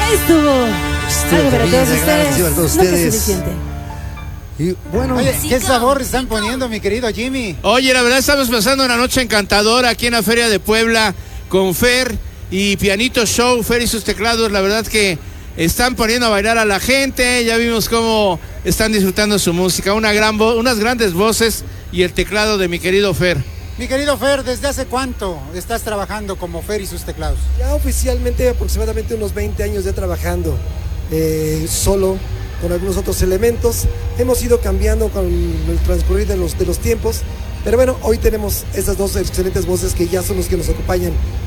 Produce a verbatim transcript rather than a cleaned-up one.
estuvo. Estuvo Algo para bien, todos ustedes. gracias a todos Nunca es ustedes. suficiente. Y bueno, Oye, ¿qué sabor están poniendo, mi querido Jimmy? Oye, la verdad estamos pasando una noche encantadora aquí en la Feria de Puebla con Fer y Pianito Show, Fer y sus teclados. La verdad que están poniendo a bailar a la gente. Ya vimos cómo están disfrutando su música. Una gran vo- unas grandes voces y el teclado de mi querido Fer. Mi querido Fer, ¿desde hace cuánto estás trabajando como Fer y sus teclados? Ya oficialmente aproximadamente unos veinte años ya trabajando eh, solo con algunos otros elementos. Hemos ido cambiando con el transcurrir de los, de los tiempos, pero bueno, hoy tenemos estas dos excelentes voces que ya son los que nos acompañan